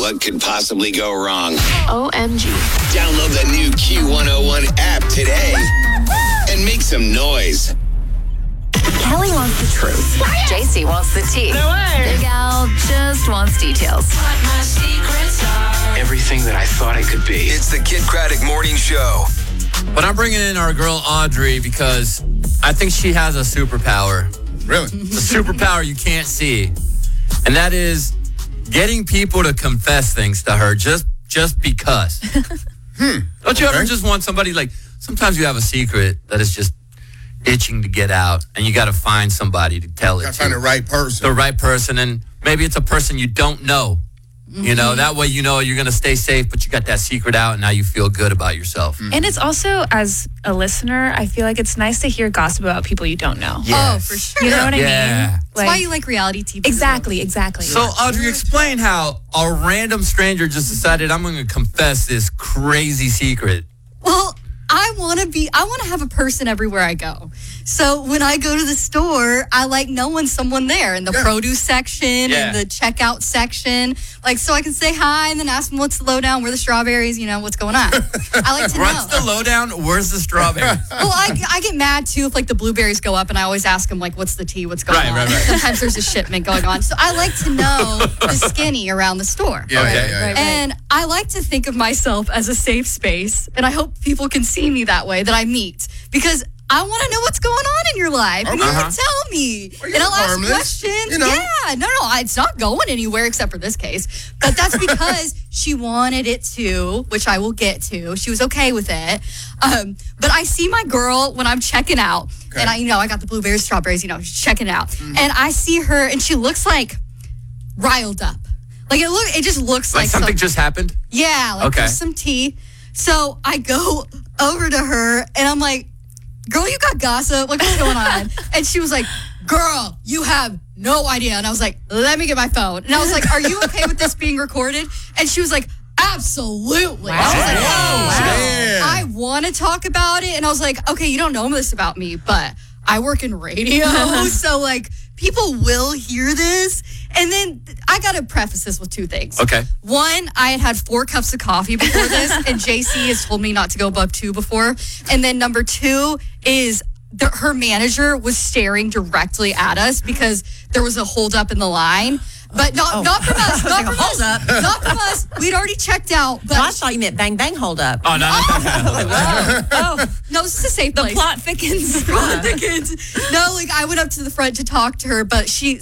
What could possibly go wrong? OMG. Download the new Q101 app today and make some noise. Kelly wants the truth. JC wants the tea. No way. Big Al just wants details. Everything that I thought I could be. It's the Kid Craddock Morning Show. But I'm bringing in our girl Audrey because I think she has a superpower. Really? A superpower you can't see. And that is getting people to confess things to her just because. Don't you ever just want somebody, like, sometimes you have a secret that is just itching to get out, and you got to find somebody to tell it to. Find the right person. The right person, and maybe it's a person you don't know. You know, that way you know you're going to stay safe, but you got that secret out, and now you feel good about yourself. And it's also, as a listener, I feel like it's nice to hear gossip about people you don't know. Yes. Oh, for sure. You know what I mean? That's why you like reality TV. Exactly. So, Audrey, explain how a random stranger just decided I'm going to confess this crazy secret. Well, I want to have a person everywhere I go. So when I go to the store, I like knowing someone there in the produce section and the checkout section. Like, so I can say hi and then ask them what's the lowdown, where the strawberries, what's going on. I like to know. What's the lowdown? Where's the strawberries? Well, I get mad too if like the blueberries go up, and I always ask them like, what's the tea, what's going on. Right. Sometimes there's a shipment going on. So I like to know the skinny around the store. And I like to think of myself as a safe space, and I hope people can see me that way, that I meet, because I want to know what's going on in your life. And you can tell me. Well, and I'll ask harmless, questions. Yeah, no, it's not going anywhere except for this case. But that's because she wanted it to, which I will get to. She was okay with it. But I see my girl when I'm checking out. And I got the blueberries, strawberries, checking out. And I see her, and she looks like riled up. Like it just looks like something just happened? Yeah, like there's some tea. So I go over to her, and I'm like, girl, you got gossip? Like, what's going on? And she was like, girl, you have no idea. And I was like, let me get my phone. And I was like, are you okay with this being recorded? And she was like, absolutely. Wow. She was like, Wow. I want to talk about it. And I was like, okay, you don't know this about me, but I work in radio. So, like, people will hear this. And then I got to preface this with two things. Okay. One, I had 4 cups of coffee before this, and JC has told me not to go above 2 before. And then number 2 is her manager was staring directly at us because there was a holdup in the line. But not from us. Not from us. Not from us. We'd already checked out. But I thought you meant bang bang hold up. Oh, no. No, this is a safe place. The plot thickens. No, like I went up to the front to talk to her, but she